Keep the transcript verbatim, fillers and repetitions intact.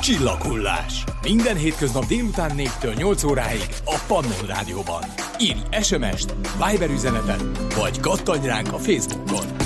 Csillaghullás. Minden hétköznap délután négytől nyolc óráig a Pannon Rádióban. Írj es em est, Viber üzenetet, vagy kattanj ránk a Facebookon.